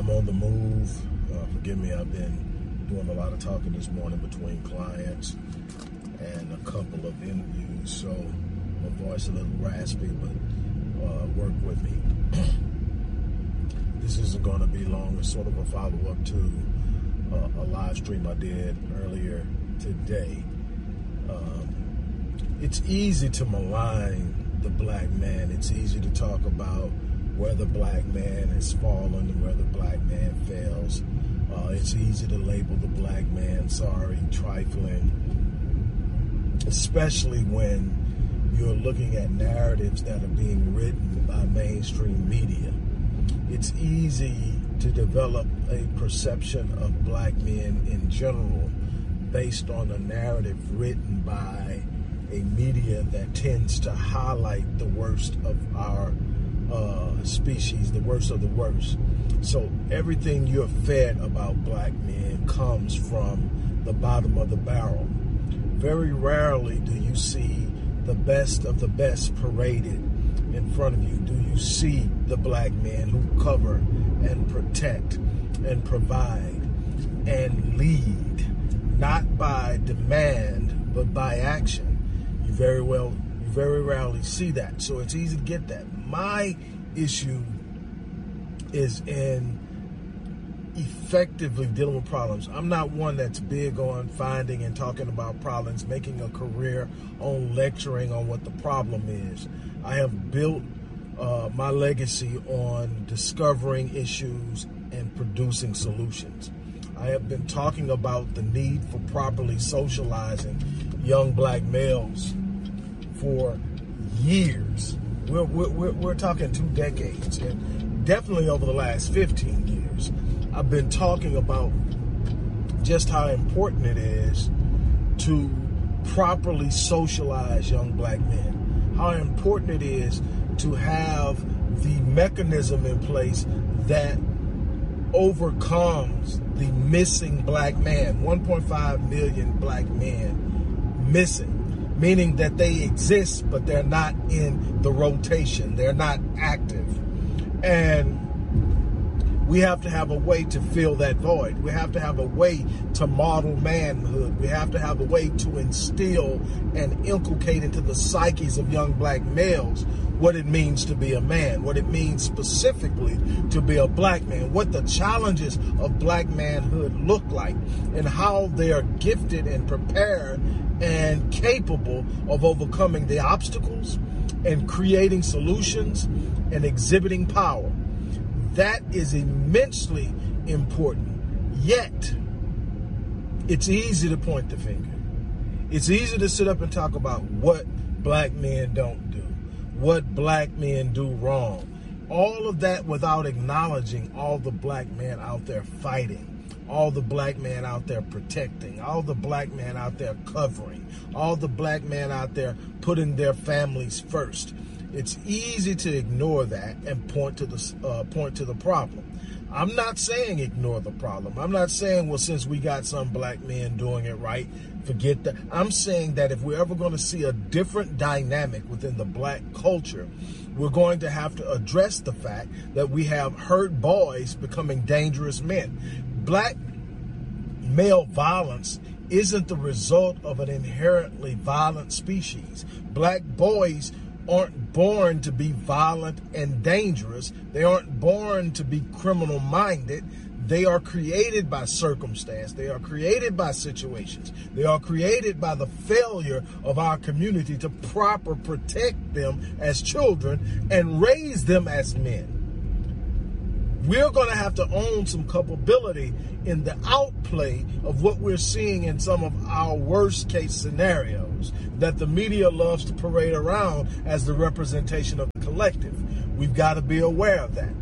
am on the move. Forgive me, I've been doing a lot of talking this morning between clients and a couple of interviews, so my voice a little raspy, but work with me. This isn't going to be long. It's sort of a follow-up to a live stream I did earlier today. It's easy to malign the black man. It's easy to talk about where the black man has fallen and where the black man fails. It's easy to label the black man sorry, trifling, especially when you're looking at narratives that are being written by mainstream media. It's easy to develop a perception of black men in general based on a narrative written by a media that tends to highlight the worst of our species, the worst of the worst. So everything you're fed about black men comes from the bottom of the barrel. Very rarely do you see the best of the best paraded in front of you. Do you see the black men who cover and protect and provide and lead, not by demand, but by action? You very rarely see that. So it's easy to get that. My issue is in effectively dealing with problems. I'm not one that's big on finding and talking about problems, making a career on lecturing on what the problem is. I have built my legacy on discovering issues and producing solutions. I have been talking about the need for properly socializing young black males for years. We're talking 2 decades, and definitely over the last 15 years. I've been talking about just how important it is to properly socialize young black men, how important it is to have the mechanism in place that overcomes the missing black man. 1.5 million black men missing, meaning that they exist, but they're not in the rotation. They're not active. And we have to have a way to fill that void. We have to have a way to model manhood. We have to have a way to instill and inculcate into the psyches of young black males what it means to be a man, what it means specifically to be a black man, what the challenges of black manhood look like, and how they are gifted and prepared and capable of overcoming the obstacles and creating solutions and exhibiting power. That is immensely important. Yet, it's easy to point the finger. It's easy to sit up and talk about what black men don't do, what black men do wrong. All of that without acknowledging all the black men out there fighting, all the black men out there protecting, all the black men out there covering, all the black men out there putting their families first. It's easy to ignore that and point to the problem. I'm not saying ignore the problem. I'm not saying, well, since we got some black men doing it right, forget that. I'm saying that if we're ever going to see a different dynamic within the black culture, we're going to have to address the fact that we have hurt boys becoming dangerous men. Black male violence isn't the result of an inherently violent species. Black boys aren't born to be violent and dangerous. They aren't born to be criminal-minded. They are created by circumstance. They are created by situations. They are created by the failure of our community to proper protect them as children and raise them as men. We're going to have to own some culpability in the outplay of what we're seeing in some of our worst case scenarios that the media loves to parade around as the representation of the collective. We've got to be aware of that.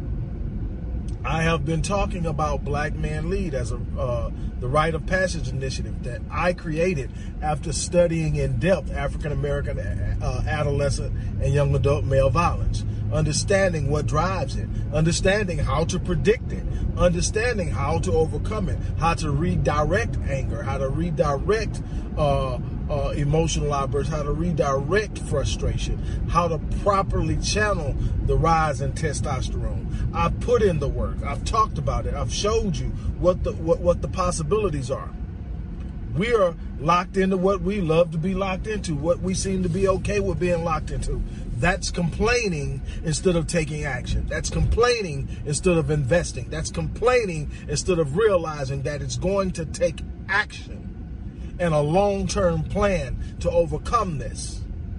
I have been talking about Black Man Lead as the Rite of Passage initiative that I created after studying in depth African American adolescent and young adult male violence, understanding what drives it, understanding how to predict it, understanding how to overcome it, how to redirect anger, how to redirect emotional outbursts, how to redirect frustration, how to properly channel the rise in testosterone. I've put in the work. I've talked about it. I've showed you what the possibilities are. We are locked into what we love to be locked into, what we seem to be okay with being locked into. That's complaining instead of taking action. That's complaining instead of investing. That's complaining instead of realizing that it's going to take action and a long-term plan to overcome this.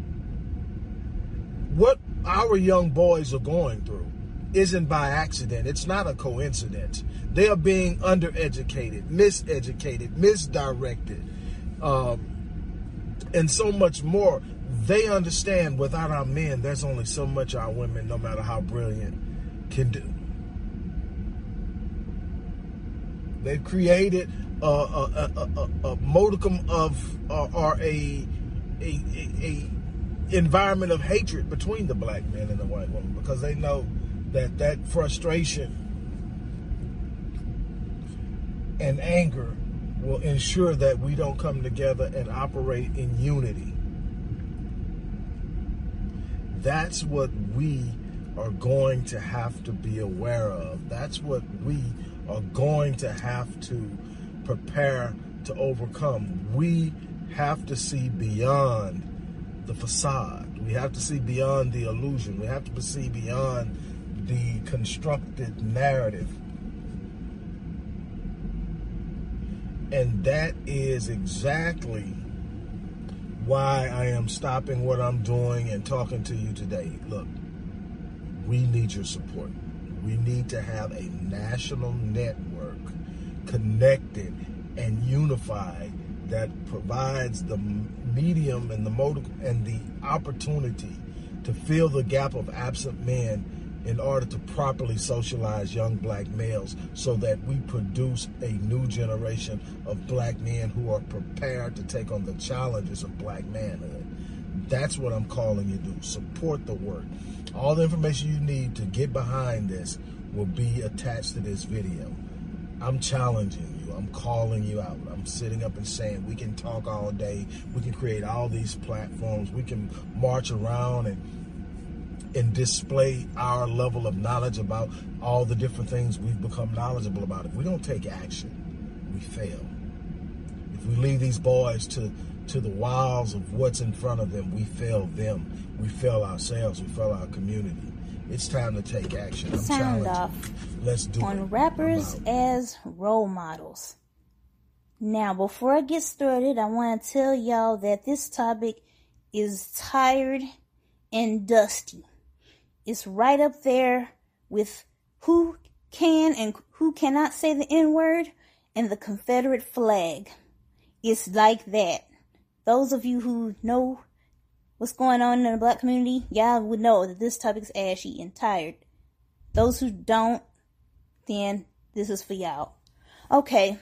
What our young boys are going through isn't by accident. It's not a coincidence. They are being undereducated, miseducated, misdirected, and so much more. They understand without our men, there's only so much our women, no matter how brilliant, can do. They've created a modicum of or a environment of hatred between the black man and the white woman, because they know that frustration and anger will ensure that we don't come together and operate in unity. That's what we are going to have to be aware of. That's what we are going to have to prepare to overcome. We have to see beyond the facade. We have to see beyond the illusion. We have to see beyond the constructed narrative. And that is exactly why I am stopping what I'm doing and talking to you today. Look, we need your support. We need to have a national network connected and unified that provides the medium and the modal and the opportunity to fill the gap of absent men in order to properly socialize young black males, so that we produce a new generation of black men who are prepared to take on the challenges of black manhood. That's what I'm calling you to do. Support the work. All the information you need to get behind this will be attached to this video. I'm challenging you. I'm calling you out. I'm sitting up and saying we can talk all day. We can create all these platforms. We can march around and display our level of knowledge about all the different things we've become knowledgeable about. If we don't take action, we fail. If we leave these boys to the wiles of what's in front of them, we fail them. We fail ourselves. We fail our community. It's time to take action. I'm Sound off. Let's do on it. rappers as role models. Now, before I get started, I want to tell y'all that this topic is tired and dusty. It's right up there with who can and who cannot say the N-word and the Confederate flag. It's like that. Those of you who know what's going on in the black community, y'all would know that this topic's ashy and tired. Those who don't, then this is for y'all. Okay.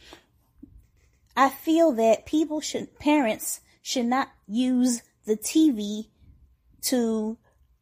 I feel that parents should not use the TV to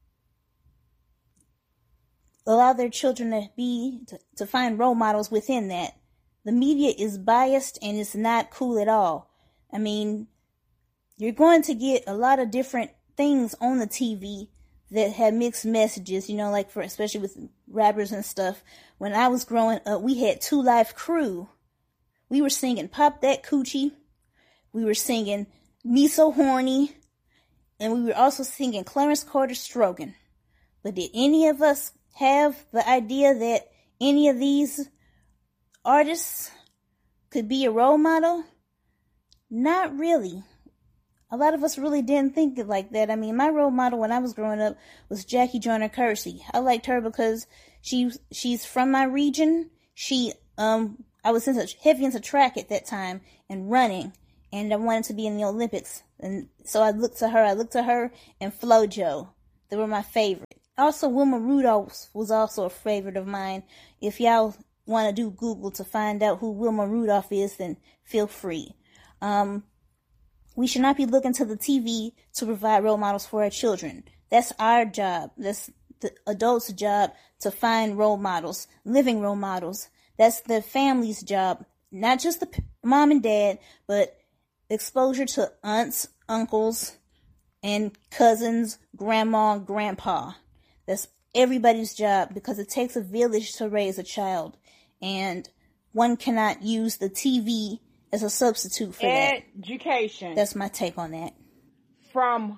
allow their children to find role models within that. The media is biased and it's not cool at all. I mean, you're going to get a lot of different things on the TV that have mixed messages, like especially with rappers and stuff. When I was growing up, we had 2 Live Crew. We were singing Pop That Coochie. We were singing Me So Horny. And we were also singing Clarence Carter Stroking. But did any of us have the idea that any of these artists could be a role model? Not really. A lot of us really didn't think it like that. I mean, my role model when I was growing up was Jackie Joyner Kersee. I liked her because she's from my region. I was heavy into track at that time and running, and I wanted to be in the Olympics. And so I looked to her and FloJo. They were my favorite. Also, Wilma Rudolph was also a favorite of mine. If y'all want to do Google to find out who Wilma Rudolph is, then feel free. We should not be looking to the TV to provide role models for our children. That's our job. That's the adults' job to find role models, living role models. That's the family's job, not just the mom and dad, but exposure to aunts, uncles, and cousins, grandma, grandpa. That's everybody's job, because it takes a village to raise a child, and one cannot use the TV as a substitute for that. Education. That's my take on that. From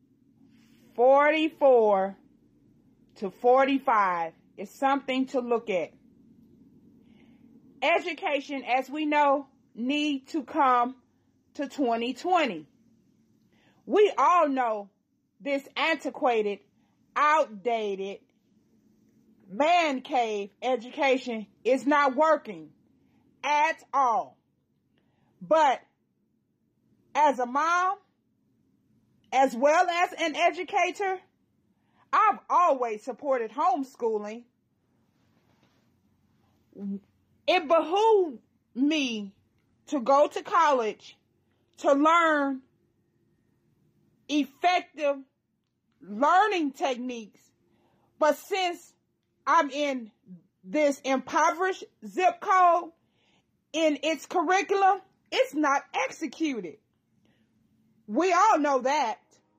44 to 45 is something to look at. Education, as we know, need to come to 2020. We all know this antiquated, outdated, man cave education is not working at all. But as a mom, as well as an educator, I've always supported homeschooling. It behooved me to go to college to learn effective learning techniques. But since I'm in this impoverished zip code, in its curriculum, it's not executed. We all know that.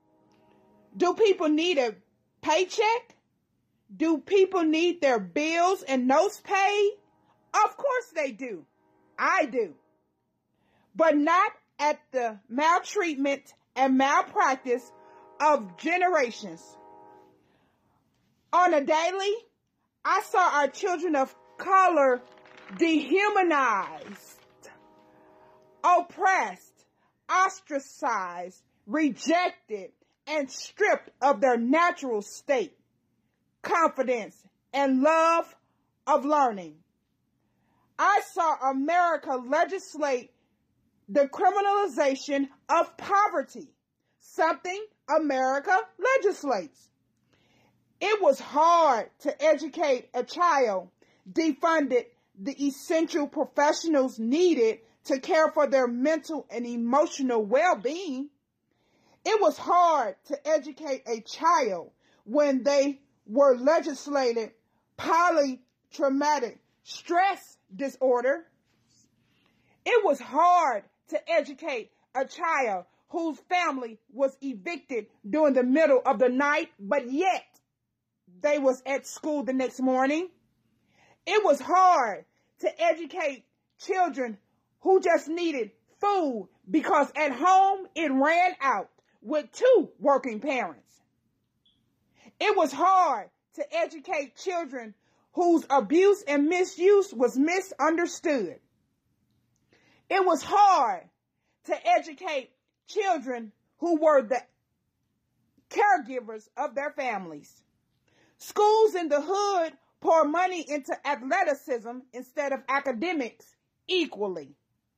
Do people need a paycheck? Do people need their bills and notes paid? Of course they do. I do. But not at the maltreatment and malpractice of generations. On a daily, I saw our children of color dehumanized, oppressed, ostracized, rejected, and stripped of their natural state, confidence, and love of learning. I saw America legislate the criminalization of poverty, something America legislates. It was hard to educate a child, defunded the essential professionals needed to care for their mental and emotional well-being. It was hard to educate a child when they were legislated polytraumatic stress disorder. It was hard to educate a child whose family was evicted during the middle of the night, but yet they was at school the next morning. It was hard to educate children who just needed food because at home it ran out with 2 working parents. It was hard to educate children whose abuse and misuse was misunderstood. It was hard to educate children who were the caregivers of their families. Schools in the hood pour money into athleticism instead of academics equally.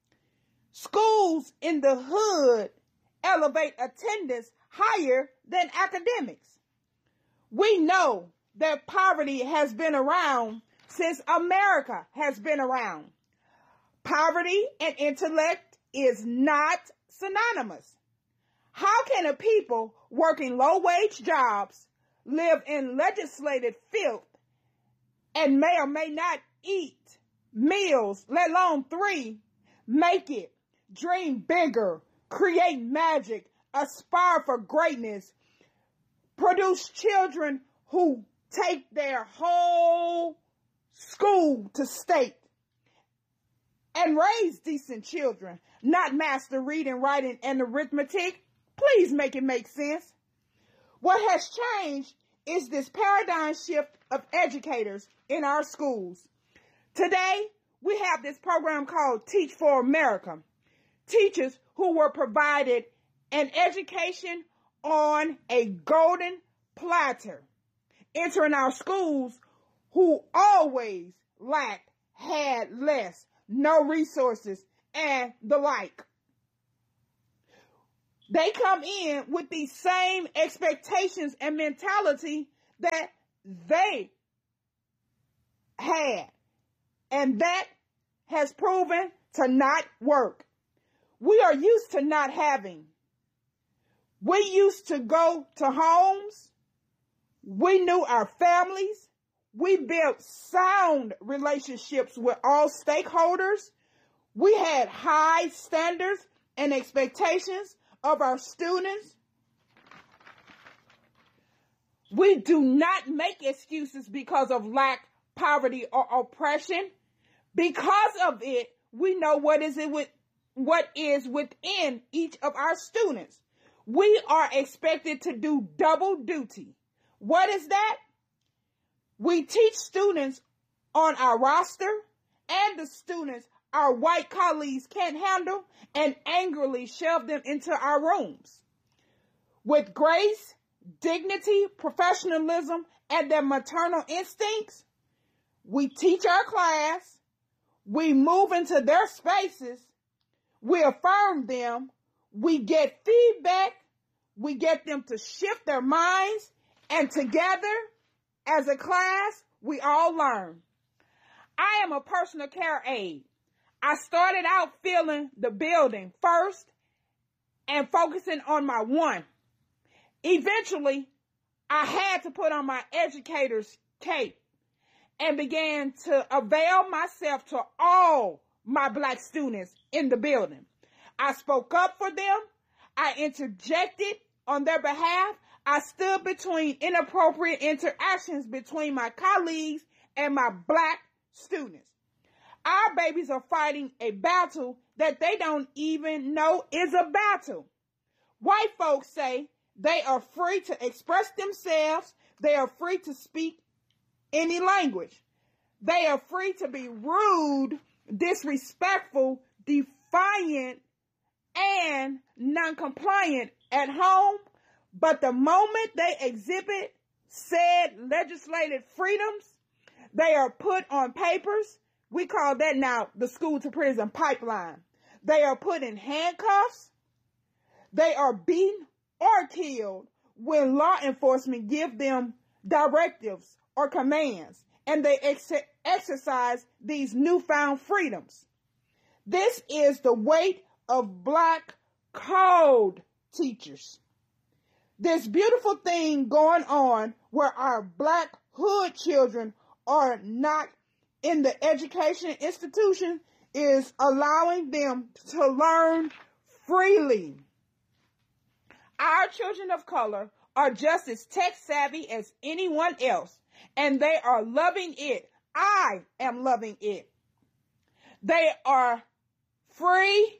Schools in the hood elevate attendance higher than academics. We know that poverty has been around since America has been around. Poverty and intellect is not synonymous. How can a people working low-wage jobs live in legislated filth and may or may not eat meals, let alone 3, make it, dream bigger, create magic, aspire for greatness, produce children who take their whole school to state, and raise decent children, not master reading, writing, and arithmetic? Please make it make sense. What has changed is this paradigm shift of educators in our schools. Today, we have this program called Teach for America. Teachers who were provided an education on a golden platter, entering our schools, who always lacked, had less, no resources, and the like. They come in with these same expectations and mentality that they had, and that has proven to not work. We are used to not having. We used to go to homes. We knew our families. We built sound relationships with all stakeholders. We had high standards and expectations of our students. We do not make excuses because of lack, poverty, or oppression. Because of it, we know what is within each of our students. We are expected to do double duty. What is that? We teach students on our roster and the students our white colleagues can't handle and angrily shove them into our rooms. With grace, dignity, professionalism, and their maternal instincts, we teach our class, we move into their spaces, we affirm them, we get feedback, we get them to shift their minds, and together, as a class, we all learn. I am a personal care aide. I started out feeling the building first and focusing on my one. Eventually, I had to put on my educator's cape and began to avail myself to all my black students in the building. I spoke up for them. I interjected on their behalf. I stood between inappropriate interactions between my colleagues and my black students. Our babies are fighting a battle that they don't even know is a battle. White folks say they are free to express themselves. They are free to speak any language. They are free to be rude, disrespectful, defiant, and non-compliant at home. But the moment they exhibit said legislative freedoms, they are put on papers. We call that now the school to prison pipeline. They are put in handcuffs. They are beaten or killed when law enforcement give them directives or commands, and they exercise these newfound freedoms. This is the weight of black code teachers. This beautiful thing going on where our black hood children are not in the education institution is allowing them to learn freely. Our children of color are just as tech savvy as anyone else, and they are loving it. I am loving it. They are free.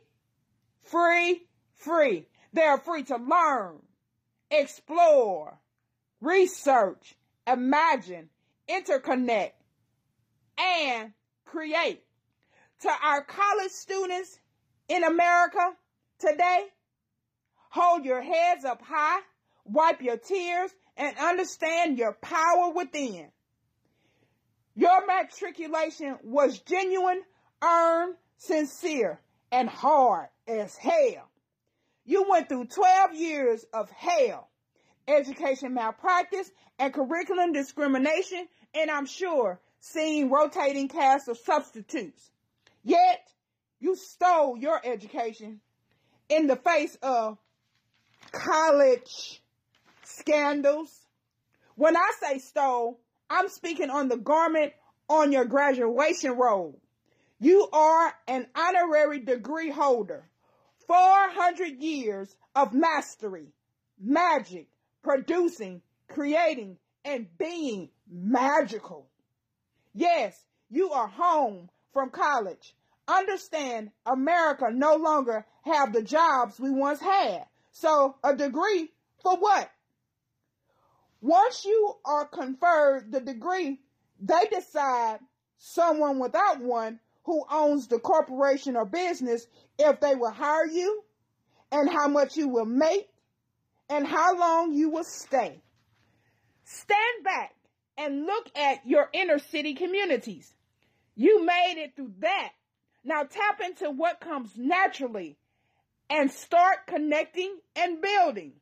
They are free to learn, explore, research, imagine, interconnect, and create. To our college students in America today, hold your heads up high, wipe your tears, and understand your power within. Your matriculation was genuine, earned, sincere, and hard as hell. You went through 12 years of hell, education malpractice, and curriculum discrimination, and I'm sure seeing rotating casts of substitutes. Yet, you stole your education in the face of college scandals. When I say stole, I'm speaking on the garment on your graduation robe. You are an honorary degree holder. 400 years of mastery, magic, producing, creating, and being magical. Yes, you are home from college. Understand, America no longer have the jobs we once had. So a degree for what? Once you are conferred the degree, they decide someone without one who owns the corporation or business if they will hire you and how much you will make and how long you will stay. Stand back and look at your inner city communities. You made it through that. Now tap into what comes naturally and start connecting and building.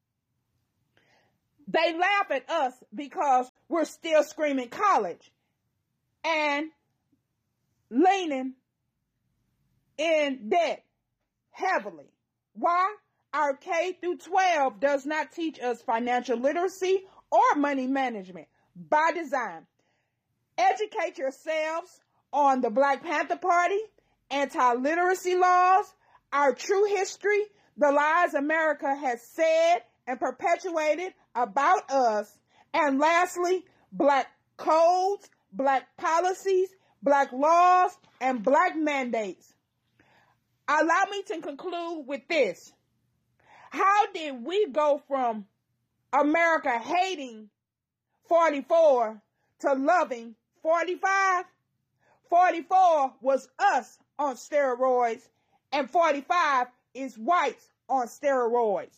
They laugh at us because we're still screaming college and leaning in debt heavily. Why? Our K through 12 does not teach us financial literacy or money management by design. Educate yourselves on the Black Panther Party, anti-literacy laws, our true history, the lies America has said and perpetuated about us, and lastly, Black codes, Black policies, Black laws, and Black mandates. Allow me to conclude with this. How did we go from America hating 44 to loving 45? 44 was us on steroids, and 45 is whites on steroids.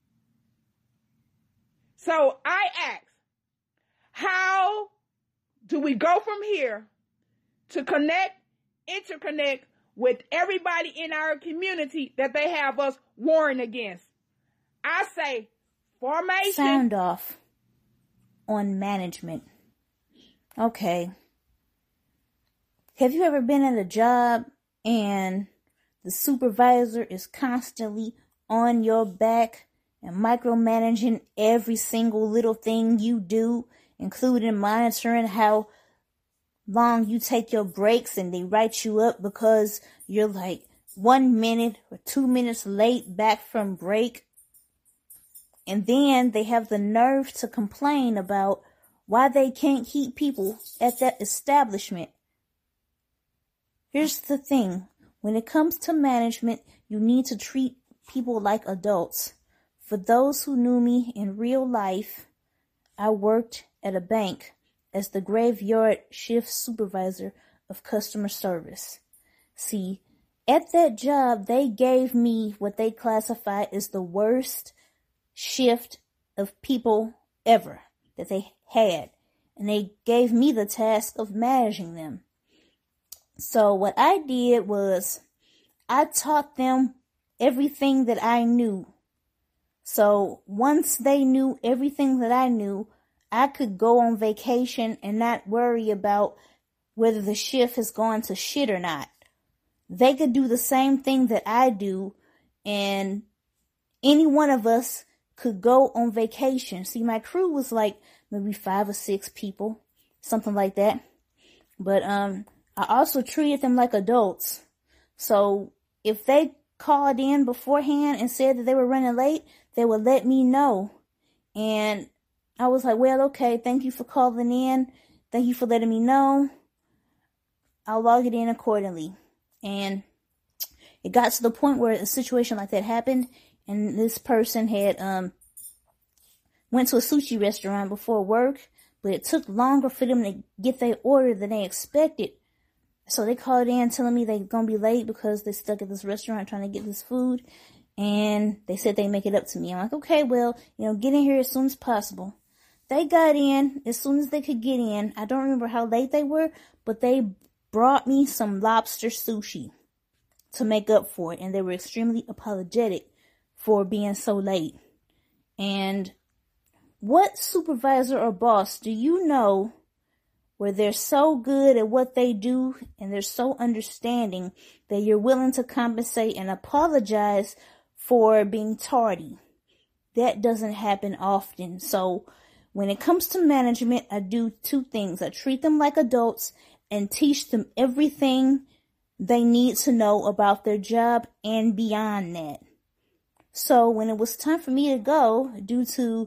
So I ask, how do we go from here to interconnect with everybody in our community that they have us warring against? I say formation. Sound off on management. Okay. Have you ever been at a job and the supervisor is constantly on your back and micromanaging every single little thing you do, including monitoring how long you take your breaks, and they write you up because you're like 1 minute or 2 minutes late back from break? And then they have the nerve to complain about why they can't keep people at that establishment. Here's the thing. When it comes to management, you need to treat people like adults. For those who knew me in real life, I worked at a bank as the graveyard shift supervisor of customer service. See, at that job, they gave me what they classify as the worst shift of people ever that they had. And they gave me the task of managing them. So what I did was I taught them everything that I knew. So once they knew everything that I knew, I could go on vacation and not worry about whether the shift has gone to shit or not. They could do the same thing that I do, and any one of us could go on vacation. See, my crew was like maybe 5 or 6 people, something like that. But I also treated them like adults. So if they called in beforehand and said that they were running late, they would let me know. And I was like, well, okay, thank you for calling in. Thank you for letting me know. I'll log it in accordingly. And it got to the point where a situation like that happened, and this person had went to a sushi restaurant before work, but it took longer for them to get their order than they expected. So they called in telling me they're going to be late because they're stuck at this restaurant trying to get this food. And they said they'd make it up to me. I'm like, okay, well, get in here as soon as possible. They got in as soon as they could get in. I don't remember how late they were, but they brought me some lobster sushi to make up for it. And they were extremely apologetic for being so late. And what supervisor or boss do you know where they're so good at what they do and they're so understanding that you're willing to compensate and apologize for being tardy? That doesn't happen often. So when it comes to management, I do 2 things. I treat them like adults and teach them everything they need to know about their job and beyond that. So when it was time for me to go, due to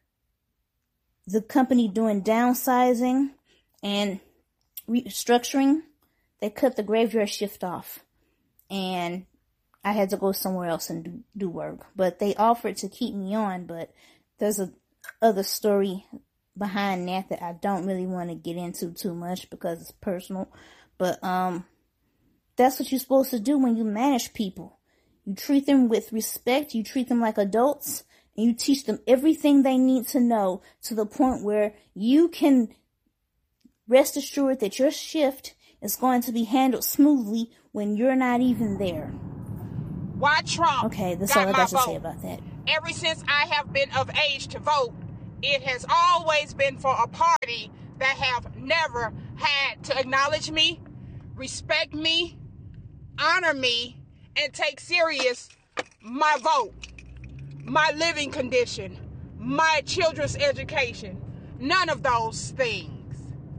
the company doing downsizing and restructuring, they cut the graveyard shift off. And I had to go somewhere else and do work. But they offered to keep me on, but there's a other story behind that I don't really want to get into too much because it's personal. But that's what you're supposed to do when you manage people. You treat them with respect, you treat them like adults, and you teach them everything they need to know to the point where you can rest assured that your shift is going to be handled smoothly when you're not even there. Why Trump? Okay, that's all I got to say about that. Ever since I have been of age to vote, it has always been for a party that have never had to acknowledge me, respect me, honor me, and take serious my vote, my living condition, my children's education. None of those things.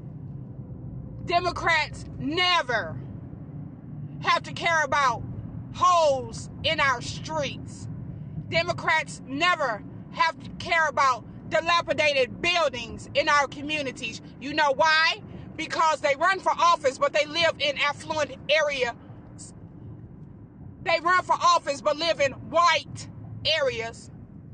Democrats never have to care about holes in our streets. Democrats never have to care about dilapidated buildings in our communities. You know why? Because they run for office, but they live in affluent areas. They run for office, but live in white areas.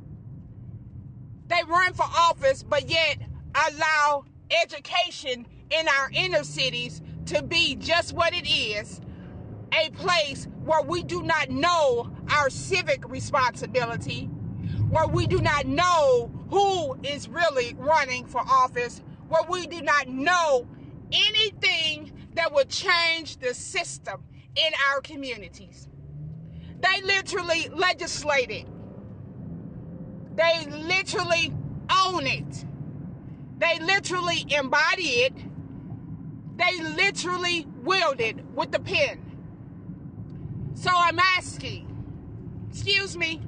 They run for office, but yet allow education in our inner cities to be just what it is, a place where we do not know our civic responsibility, where we do not know who is really running for office, where we do not know anything that would change the system in our communities. They literally legislate it. They literally own it. They literally embody it. They literally wield it with the pen. So I'm asking, excuse me,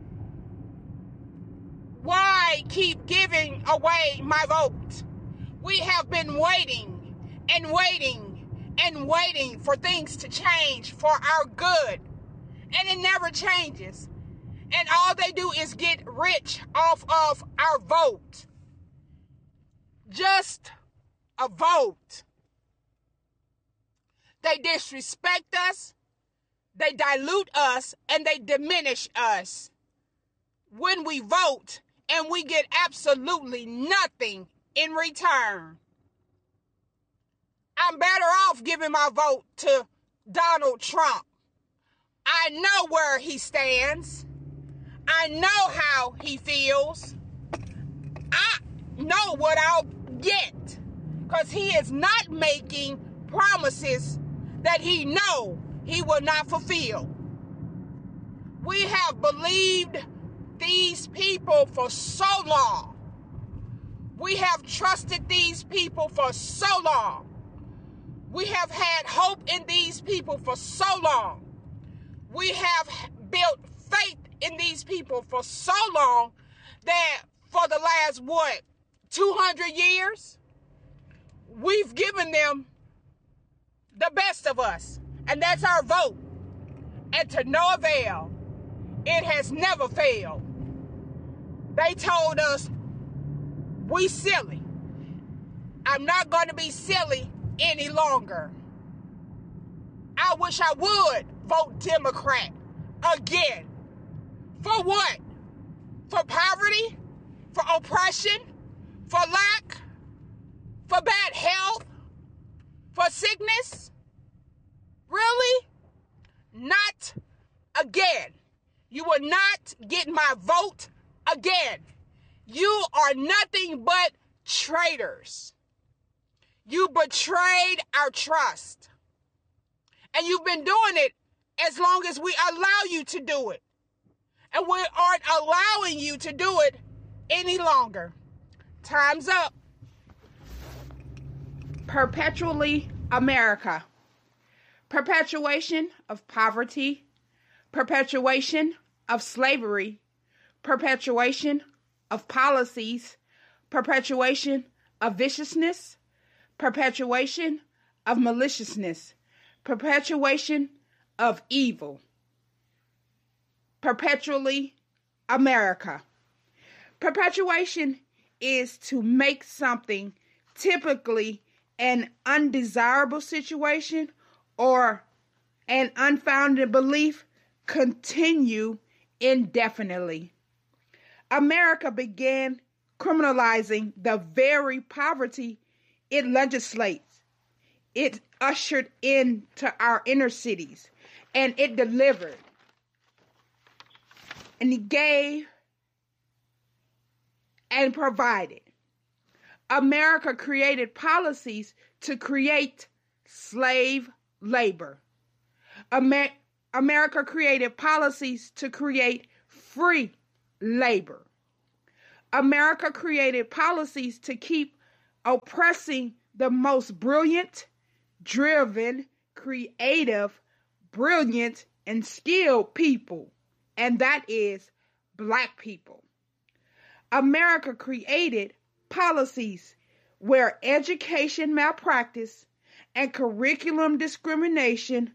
why keep giving away my vote? We have been waiting and waiting and waiting for things to change for our good. And it never changes. And all they do is get rich off of our vote. Just a vote. They disrespect us, they dilute us, and they diminish us when we vote, and we get absolutely nothing in return. I'm better off giving my vote to Donald Trump. I know where he stands. I know how he feels. I know what I'll get, because he is not making promises that he know he will not fulfill. We have believed these people for so long. We have trusted these people for so long. We have had hope in these people for so long. We have built faith in these people for so long that for the last, 200 years, we've given them the best of us, and that's our vote. And to no avail, it has never failed. They told us we silly. I'm not going to be silly any longer. I wish I would vote Democrat again. For what? For poverty? For oppression? For lack? For bad health? For sickness? Really? Not again. You will not get my vote again. You are nothing but traitors. You betrayed our trust. And you've been doing it as long as we allow you to do it. And we aren't allowing you to do it any longer. Time's up. Perpetually America. Perpetuation of poverty. Perpetuation of slavery. Perpetuation of policies. Perpetuation of viciousness. Perpetuation of maliciousness. Perpetuation of evil. Perpetually America. Perpetuation is to make something, typically an undesirable situation or an unfounded belief, continue indefinitely. America began criminalizing the very poverty it legislates. It ushered into our inner cities, and it delivered. And it gave and provided. America created policies to create slave labor. America created policies to create free labor. America created policies to keep oppressing the most brilliant, driven, creative, brilliant, and skilled people, and that is Black people. America created policies where education malpractice and curriculum discrimination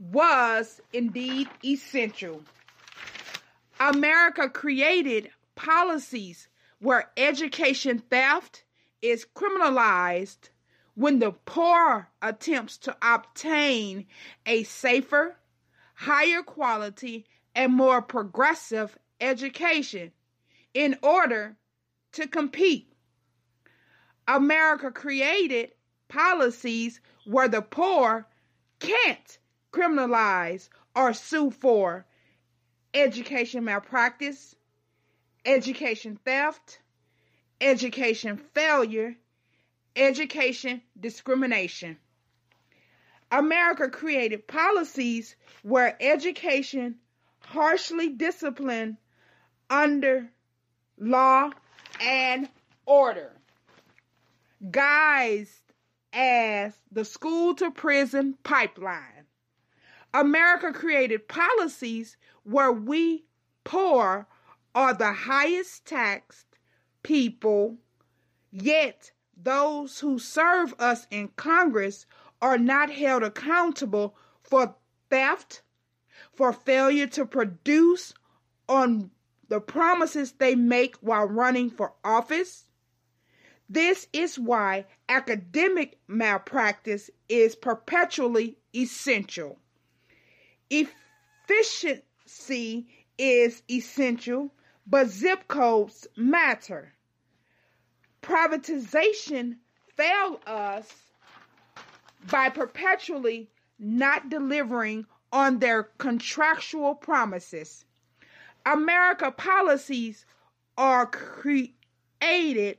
was indeed essential. America created policies where education theft is criminalized when the poor attempts to obtain a safer, higher quality, and more progressive education in order to compete. America created policies where the poor can't criminalize or sue for education malpractice, education theft, education failure, education discrimination. America created policies where education harshly disciplined under law and order, guised as the school to prison pipeline. America created policies where we poor are the highest taxed people, yet those who serve us in Congress are not held accountable for theft, for failure to produce on the promises they make while running for office. This is why academic malpractice is perpetually essential. Efficiency is essential, but zip codes matter. Privatization failed us by perpetually not delivering on their contractual promises. America policies are created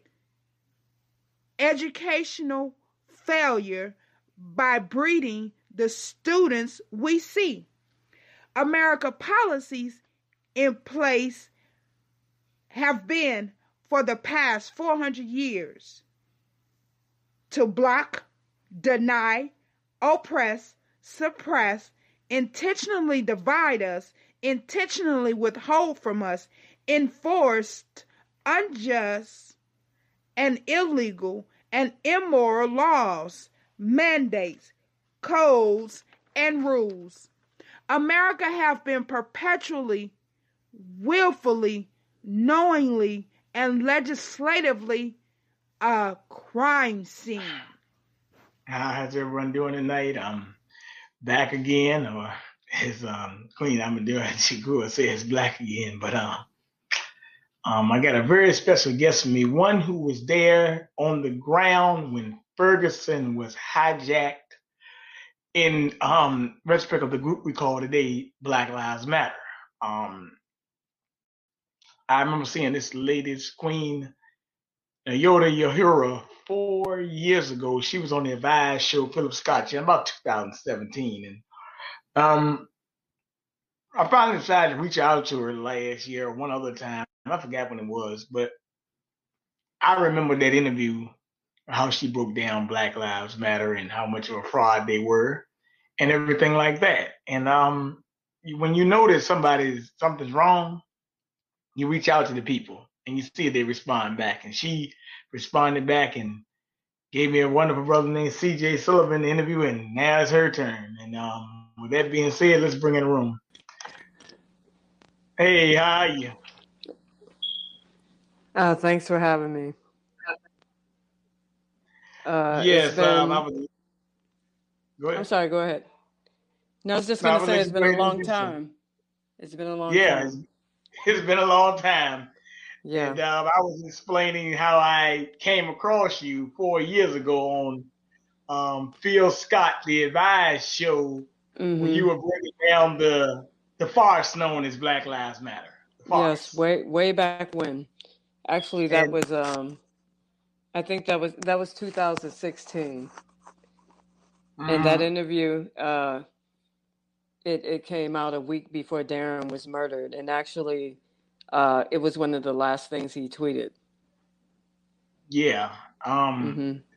educational failure by breeding the students we see. America policies in place have been for the past 400 years to block, deny, oppress, suppress, intentionally divide us, intentionally withhold from us, enforced unjust and illegal and immoral laws, mandates, codes, and rules. America have been perpetually, willfully, knowingly, and legislatively a crime scene. How's everyone doing tonight? I'm back again, or as Queen Amadou Chigua says, black again. But I got a very special guest with me, one who was there on the ground when Ferguson was hijacked in respect of the group we call today Black Lives Matter. I remember seeing this lady's Queen Yoda Yahura 4 years ago. She was on the Advice show, Philip Scott, in about 2017. And I finally decided to reach out to her last year or one other time. I forgot when it was, but I remember that interview, how she broke down Black Lives Matter and how much of a fraud they were and everything like that. And when you know that something's wrong, you reach out to the people and you see if they respond back. And she responded back and gave me a wonderful brother named C.J. Sullivan the interview, and now it's her turn. And with that being said, let's bring in the room. Hey, how are you? Thanks for having me. Yes, I was. Go ahead. I'm sorry, go ahead. No, I was just going to say it's been a long time. It's been a long time. Yeah, it's been a long time. Yeah. And I was explaining how I came across you 4 years ago on Phil Scott, the Advice show, when you were breaking down the farce known as Black Lives Matter. Yes, way back when. Actually, that was I think that was 2016. And that interview, it came out a week before Darren was murdered, and actually, it was one of the last things he tweeted. Yeah.